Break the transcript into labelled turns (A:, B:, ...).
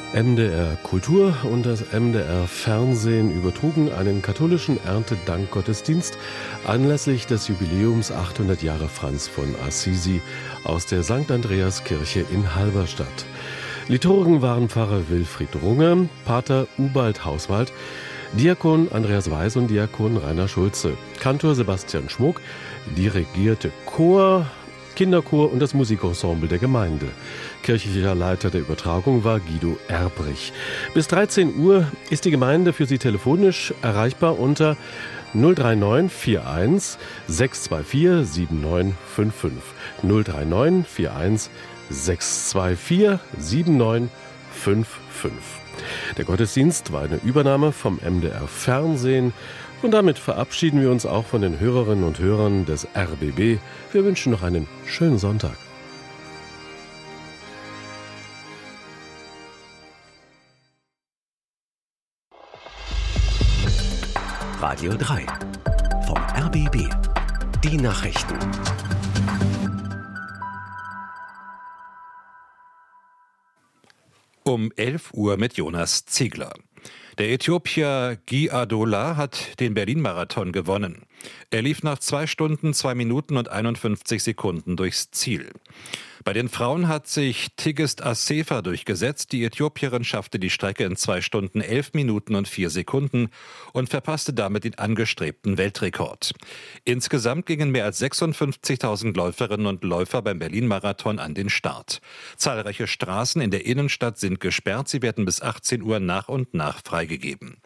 A: MDR Kultur und das MDR Fernsehen übertrugen einen katholischen Erntedankgottesdienst anlässlich des Jubiläums 800 Jahre Franz von Assisi aus der St. Andreaskirche in Halberstadt. Liturgen waren Pfarrer Wilfried Runge, Pater Ubald Hauswald, Diakon Andreas Weiß und Diakon Rainer Schulze. Kantor Sebastian Schmuck dirigierte Chor, Kinderchor und das Musikensemble der Gemeinde. Kirchlicher Leiter der Übertragung war Guido Erbrich. Bis 13 Uhr ist die Gemeinde für Sie telefonisch erreichbar unter 039 41 624 7955. 039 41 624 7955. Der Gottesdienst war eine Übernahme vom MDR Fernsehen. Und damit verabschieden wir uns auch von den Hörerinnen und Hörern des RBB. Wir wünschen noch einen schönen Sonntag.
B: Radio 3 vom RBB. Die Nachrichten.
C: Um 11 Uhr mit Jonas Ziegler. Der Äthiopier Guy Adola hat den Berlin-Marathon gewonnen. Er lief nach 2 Stunden, 2 Minuten und 51 Sekunden durchs Ziel. Bei den Frauen hat sich Tigist Assefa durchgesetzt. Die Äthiopierin schaffte die Strecke in 2 Stunden, 11 Minuten und 4 Sekunden und verpasste damit den angestrebten Weltrekord. Insgesamt gingen mehr als 56.000 Läuferinnen und Läufer beim Berlin-Marathon an den Start. Zahlreiche Straßen in der Innenstadt sind gesperrt. Sie werden bis 18 Uhr nach und nach freigegeben.